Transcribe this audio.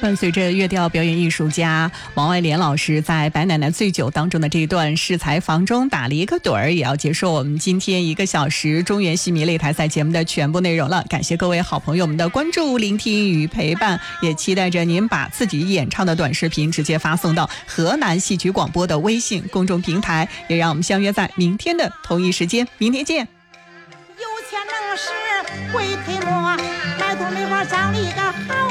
伴随着乐调表演艺术家王爱莲老师在《白奶奶醉酒》当中的这一段试采房中打了一个盹儿，也要结束我们今天1个小时中原戏迷擂台赛节目的全部内容了。感谢各位好朋友们的关注、聆听与陪伴，也期待着您把自己演唱的短视频直接发送到河南戏曲广播的微信公众平台，也让我们相约在明天的同一时间，明天见。 有钱能使会推磨，来都没法长了一个好